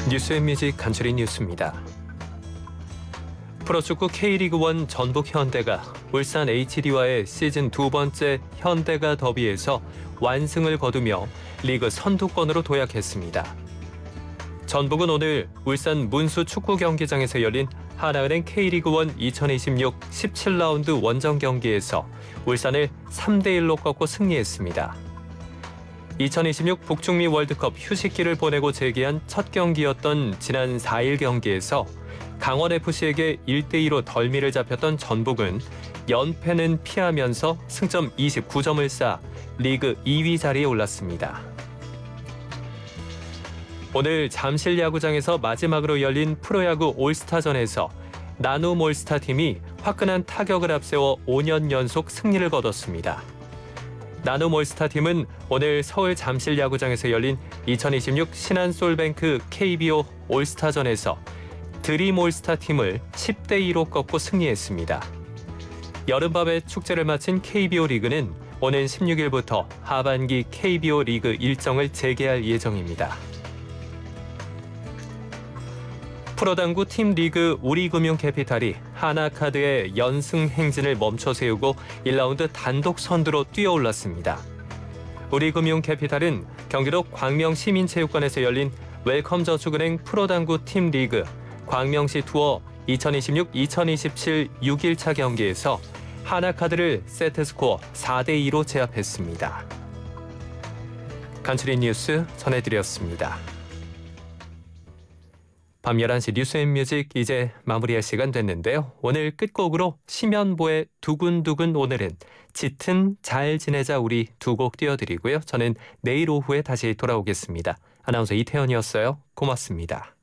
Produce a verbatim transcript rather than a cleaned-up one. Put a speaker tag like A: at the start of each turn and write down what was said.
A: 뉴스앤뮤직 간추린 뉴스입니다. 프로축구 K리그일 전북 현대가 울산 에이치디와의 시즌 두 번째 현대가 더비에서 완승을 거두며 리그 선두권으로 도약했습니다. 전북은 오늘 울산 문수 축구 경기장에서 열린 하나은행 K리그일 이천이십육 십칠 라운드 원정 경기에서 울산을 삼 대 일로 꺾고 승리했습니다. 이천이십육 북중미 월드컵 휴식기를 보내고 재개한 첫 경기였던 지난 사 일 경기에서 강원에프씨에게 일 대 이로 덜미를 잡혔던 전북은 연패는 피하면서 승점 이십구 점을 쌓아 리그 이 위 자리에 올랐습니다. 오늘 잠실 야구장에서 마지막으로 열린 프로야구 올스타전에서 나눔 올스타팀이 화끈한 타격을 앞세워 오 년 연속 승리를 거뒀습니다. 나눔 올스타팀은 오늘 서울 잠실 야구장에서 열린 이천이십육 신한솔뱅크 케이비오 올스타전에서 드림 올스타팀을 십 대 이로 꺾고 승리했습니다. 여름밤의 축제를 마친 케이비오 리그는 오는 십육 일부터 하반기 케이비오 리그 일정을 재개할 예정입니다. 프로당구 팀 리그 우리금융캐피탈이 하나카드의 연승 행진을 멈춰 세우고 일 라운드 단독 선두로 뛰어올랐습니다. 우리금융캐피탈은 경기도 광명시민체육관에서 열린 웰컴저축은행 프로당구 팀 리그 광명시 투어 이천이십육 이천이십칠 육 일차 경기에서 하나카드를 세트스코어 사 대 이로 제압했습니다. 간추린 뉴스 전해드렸습니다. 밤 열한 시 뉴스앤뮤직 이제 마무리할 시간 됐는데요. 오늘 끝곡으로 심연보의 두근두근 오늘은 짙은 잘 지내자 우리 두 곡 띄워드리고요. 저는 내일 오후에 다시 돌아오겠습니다. 아나운서 이태현이었어요. 고맙습니다.